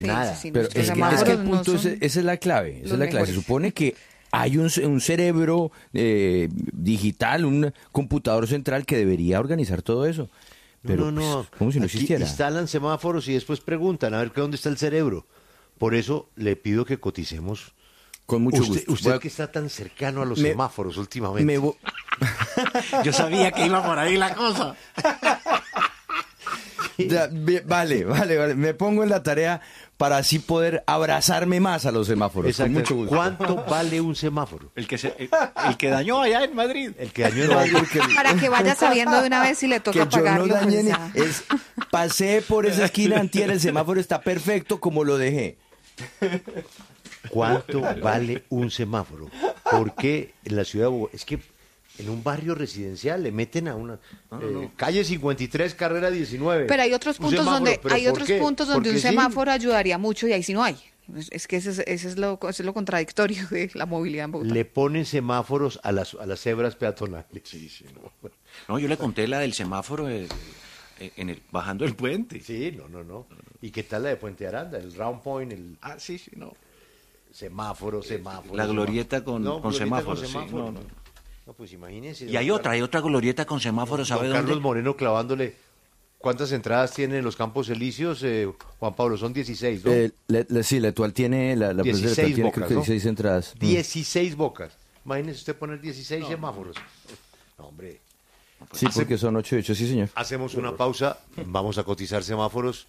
Nada. Sí, Pero nuestros es que semáforos el punto no son esa es la clave. Esa los es la clave. Se mejores. supone que hay un cerebro digital, un computador central que debería organizar todo eso. Pero No. pues, como si no Aquí existiera. instalan semáforos y después preguntan a ver dónde está el cerebro. Por eso le pido que coticemos. Con mucho Usted, gusto. usted que está tan cercano a los Me- semáforos últimamente. Me vo- Yo sabía que iba por ahí la cosa. Vale. Me pongo en la tarea para así poder abrazarme más a los semáforos. Exacto. Con mucho gusto. ¿Cuánto vale un semáforo? El que dañó allá en Madrid. El que dañó el Madrid. Para que vaya sabiendo de una vez si le Que toca yo no pagarlo. dañé pues, ya. pasé por esa esquina antier, el semáforo está perfecto como lo dejé. ¿Cuánto vale un semáforo? Porque en la ciudad de Bogotá, es que en un barrio residencial le meten a una calle 53, carrera 19. Pero hay otros un puntos semáforo. donde ¿Pero por qué? donde un Porque sí. semáforo ayudaría mucho y ahí sí no hay. Es que ese es lo contradictorio de la movilidad en Bogotá. Le ponen semáforos a las cebras peatonales. No, yo le conté la del semáforo bajando el puente. Sí, no. ¿Y qué tal la de Puente Aranda? El round point, el Sí, no. semáforo. La glorieta con glorieta semáforos. sí, semáforo. no. No, pues imagínense. Y hay otra glorieta con semáforos, ¿sabe Don Carlos dónde? Moreno clavándole. ¿Cuántas entradas tienen los Campos Elíseos, Juan Pablo? Son 16, ¿no? Sí, la actual tiene, la 16 tiene creo bocas, que ¿no? 16 entradas. 16 bocas. Imagínese usted poner 16 semáforos. No, hombre. Sí, porque son 8 y 8, sí, señor. Hacemos una pausa. Vamos a cotizar semáforos.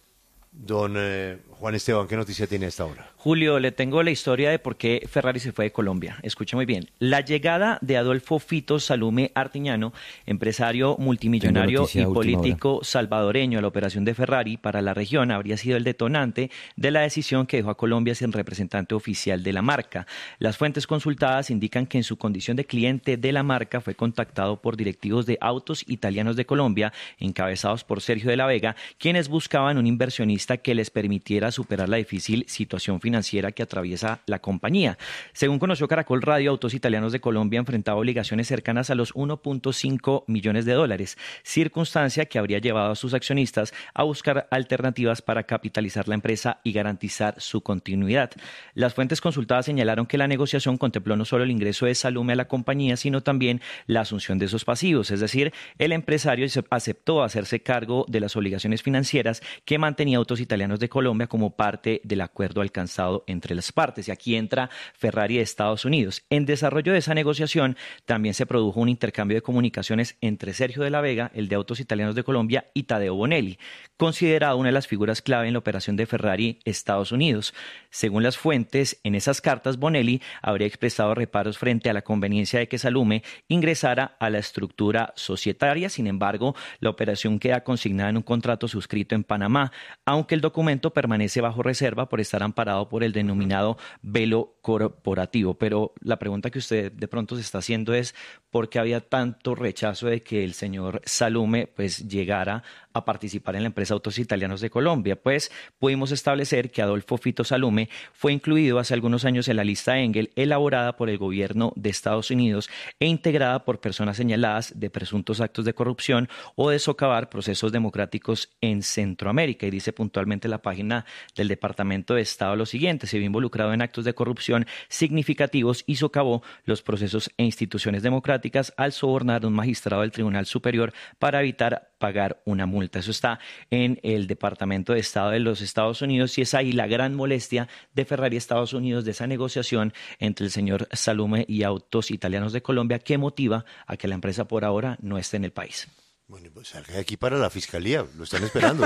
Don Juan Esteban, ¿qué noticia tiene a esta hora? Julio, le tengo la historia de por qué Ferrari se fue de Colombia. Escuche muy bien. La llegada de Adolfo Fito Salume Artiñano, empresario multimillonario y político salvadoreño a la operación de Ferrari para la región, habría sido el detonante de la decisión que dejó a Colombia sin representante oficial de la marca. Las fuentes consultadas indican que en su condición de cliente de la marca fue contactado por directivos de Autos Italianos de Colombia, encabezados por Sergio de la Vega, quienes buscaban un inversionista que les permitiera superar la difícil situación financiera que atraviesa la compañía. Según conoció Caracol Radio, Autos Italianos de Colombia enfrentaba obligaciones cercanas a los 1.5 millones de dólares, circunstancia que habría llevado a sus accionistas a buscar alternativas para capitalizar la empresa y garantizar su continuidad. Las fuentes consultadas señalaron que la negociación contempló no solo el ingreso de Salume a la compañía, sino también la asunción de esos pasivos, es decir, el empresario aceptó hacerse cargo de las obligaciones financieras que mantenía Autos Italianos de Colombia como parte del acuerdo alcanzado entre las partes. Y aquí entra Ferrari de Estados Unidos. En desarrollo de esa negociación también se produjo un intercambio de comunicaciones entre Sergio de la Vega, el de Autos Italianos de Colombia, y Tadeo Bonelli, considerado una de las figuras clave en la operación de Ferrari Estados Unidos. Según las fuentes, en esas cartas Bonelli habría expresado reparos frente a la conveniencia de que Salume ingresara a la estructura societaria. Sin embargo, la operación queda consignada en un contrato suscrito en Panamá, aunque el documento permanece bajo reserva por estar amparado por el denominado velo corporativo. Pero la pregunta que usted de pronto se está haciendo es ¿por qué había tanto rechazo de que el señor Salume pues llegara a participar en la empresa Autos Italianos de Colombia? Pues pudimos establecer que Adolfo Fito Salume fue incluido hace algunos años en la lista Engel elaborada por el gobierno de Estados Unidos e integrada por personas señaladas de presuntos actos de corrupción o de socavar procesos democráticos en Centroamérica. Y dice puntualmente la página del Departamento de Estado lo siguiente: se vio involucrado en actos de corrupción significativos y socavó los procesos e instituciones democráticas al sobornar a un magistrado del Tribunal Superior para evitar pagar una multa. Eso está en el Departamento de Estado de los Estados Unidos y es ahí la gran molestia de Ferrari Estados Unidos de esa negociación entre el señor Salume y Autos Italianos de Colombia que motiva a que la empresa por ahora no esté en el país. Bueno, pues salga de aquí para la fiscalía, lo están esperando.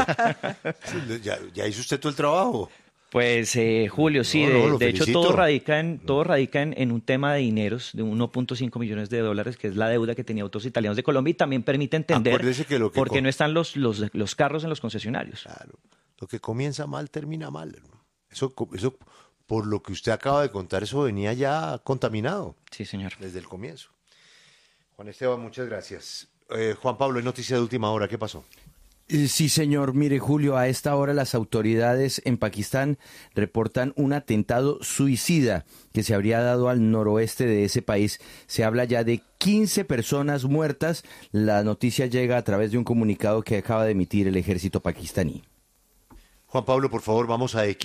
ya hizo usted todo el trabajo. Pues Julio, sí, de hecho todo radica en un tema de dineros de 1.5 millones de dólares, que es la deuda que tenía Autos Italianos de Colombia, y también permite entender por qué no están los carros en los concesionarios. Claro, lo que comienza mal termina mal. Eso, por lo que usted acaba de contar, eso venía ya contaminado. Sí, señor. Desde el comienzo. Juan Esteban, muchas gracias. Juan Pablo, en noticia de última hora, ¿qué pasó? Sí, señor. Mire, Julio, a esta hora las autoridades en Pakistán reportan un atentado suicida que se habría dado al noroeste de ese país. Se habla ya de 15 personas muertas. La noticia llega a través de un comunicado que acaba de emitir el ejército pakistaní. Juan Pablo, por favor, vamos a